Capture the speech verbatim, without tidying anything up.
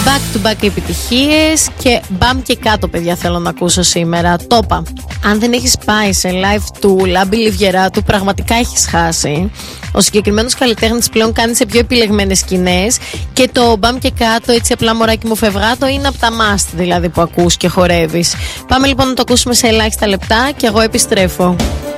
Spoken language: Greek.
Back to back επιτυχίες και μπαμ και κάτω, παιδιά, θέλω να ακούσω σήμερα. Το είπα. Αν δεν έχεις πάει σε live του Λάμπη Λιβιεράτου, πραγματικά έχεις χάσει. Ο συγκεκριμένος καλλιτέχνης πλέον κάνει σε πιο επιλεγμένες σκηνές και το μπαμ και κάτω, έτσι απλά μωράκι μου φευγάτο, είναι από τα must δηλαδή που ακούς και χορεύεις. Πάμε λοιπόν να το ακούσουμε σε ελάχιστα λεπτά και εγώ επιστρέφω.